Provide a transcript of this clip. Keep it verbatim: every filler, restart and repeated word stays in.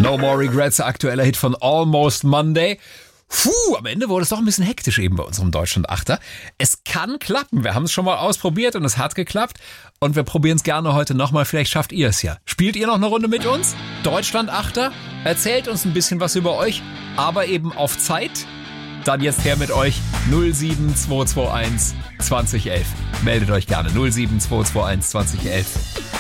No More Regrets, aktueller Hit von Almost Monday. Puh, am Ende wurde es doch ein bisschen hektisch eben bei unserem Deutschland-Achter. Es kann klappen. Wir haben es schon mal ausprobiert und es hat geklappt. Und wir probieren es gerne heute nochmal. Vielleicht schafft ihr es ja. Spielt ihr noch eine Runde mit uns? Deutschland-Achter? Erzählt uns ein bisschen was über euch, aber eben auf Zeit. Dann jetzt her mit euch null sieben zwei zwei eins zwanzig elf. Meldet euch gerne null sieben zwei zwei eins zwanzig elf.